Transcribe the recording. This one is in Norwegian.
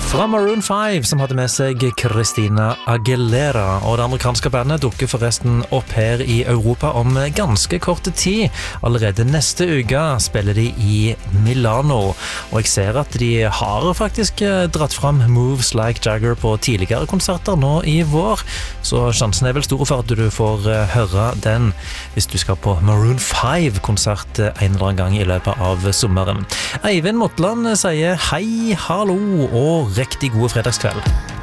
Fra Maroon 5, som hadde med seg Christina Aguilera, og det amerikanske bandet dukker forresten opp her i Europa om ganske kort tid. Allerede neste uke spiller de i Milano, og jeg ser at de har faktisk dratt fram Moves Like Jagger på tidligere konserter nå i vår, så sjansen er vel stor for at du får høre den hvis du skal på Maroon 5-konsert en eller annen gang i løpet av sommeren. Eivind Motland sier hei, hallo og riktig god fredagskveld.